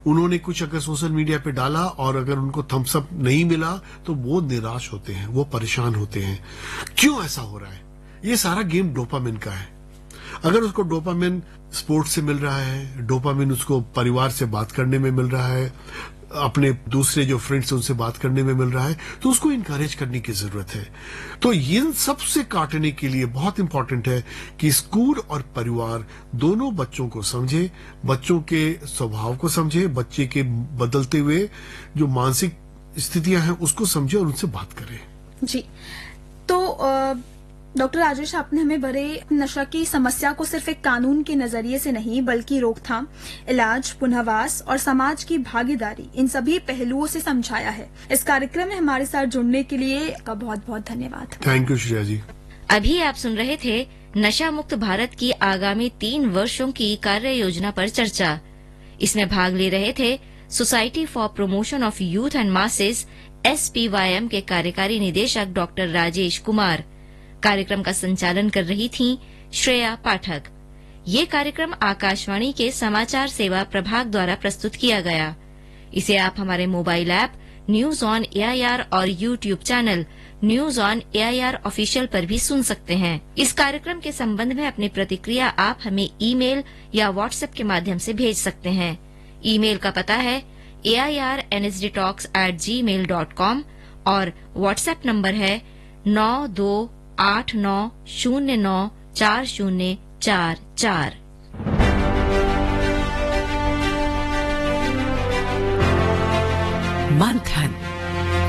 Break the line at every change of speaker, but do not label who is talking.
उन्होंने कुछ अगर सोशल मीडिया पे डाला और अगर उनको थम्स अप नहीं मिला तो वो निराश होते हैं, वो परेशान होते हैं। क्यों ऐसा हो रहा है? ये सारा गेम डोपामिन का है। अगर उसको डोपामिन स्पोर्ट्स से मिल रहा है, डोपामिन उसको परिवार से बात करने में मिल रहा है, अपने दूसरे जो फ्रेंड्स उनसे बात करने में मिल रहा है, तो उसको इनकरेज करने की जरूरत है। तो इन सबसे काटने के लिए बहुत इंपॉर्टेंट है कि स्कूल और परिवार दोनों बच्चों को समझे, बच्चों के स्वभाव को समझे, बच्चे के बदलते हुए जो मानसिक स्थितियां हैं उसको समझे और उनसे बात करें।
जी, तो डॉक्टर राजेश, आपने हमें भरे नशा की समस्या को सिर्फ एक कानून के नजरिए से नहीं बल्कि रोकथाम, इलाज, पुनर्वास और समाज की भागीदारी, इन सभी पहलुओं से समझाया है। इस कार्यक्रम में हमारे साथ जुड़ने के लिए आपका बहुत बहुत धन्यवाद।
थैंक यू श्रेया जी।
अभी आप सुन रहे थे नशा मुक्त भारत की आगामी 3 वर्षों की कार्य योजना पर चर्चा। इसमें भाग ले रहे थे society for promotion of youth and masses SPYM के कार्यकारी निदेशक डॉक्टर राजेश कुमार। कार्यक्रम का संचालन कर रही थीं श्रेया पाठक। ये कार्यक्रम आकाशवाणी के समाचार सेवा प्रभाग द्वारा प्रस्तुत किया गया। इसे आप हमारे mobile app news on AIR और YouTube channel news on AIR official पर भी सुन सकते हैं। इस कार्यक्रम के संबंध में अपनी प्रतिक्रिया आप हमें ईमेल या व्हाट्सएप के माध्यम से भेज सकते हैं। ईमेल का पता है AIRNSDtalks@gmail.com और व्हाट्सएप नंबर है 9289094044।
मंथन